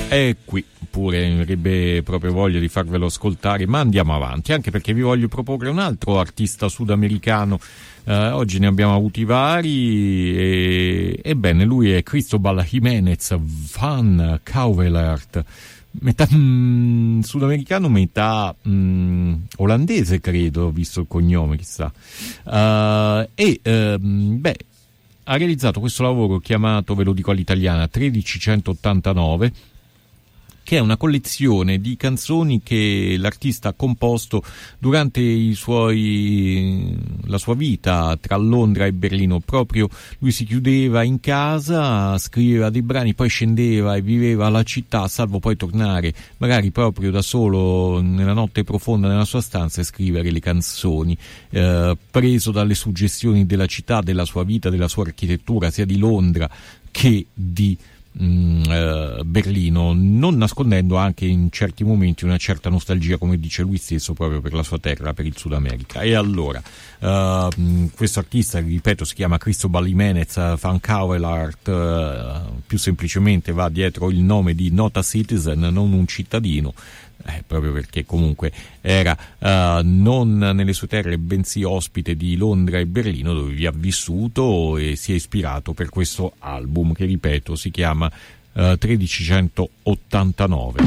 E qui pure mi avrebbe proprio voglia di farvelo ascoltare, ma andiamo avanti, anche perché vi voglio proporre un altro artista sudamericano. Oggi ne abbiamo avuti vari e ebbene, lui è Cristóbal Jiménez van Cauwelaert, metà sudamericano, metà olandese, credo, visto il cognome, chissà. Ha realizzato questo lavoro chiamato, ve lo dico all'italiana, 13189, che è una collezione di canzoni che l'artista ha composto durante la sua vita tra Londra e Berlino. Proprio lui si chiudeva in casa, scriveva dei brani, poi scendeva e viveva la città, salvo poi tornare magari proprio da solo nella notte profonda nella sua stanza e scrivere le canzoni, preso dalle suggestioni della città, della sua vita, della sua architettura, sia di Londra che di Berlino, non nascondendo anche in certi momenti una certa nostalgia, come dice lui stesso, proprio per la sua terra, per il Sud America. E allora questo artista, ripeto, si chiama Cristóbal Jiménez van Cauwelaert, più semplicemente va dietro il nome di not a citizen, non un cittadino, proprio perché comunque era non nelle sue terre bensì ospite di Londra e Berlino, dove vi ha vissuto e si è ispirato per questo album che, ripeto, si chiama 1389.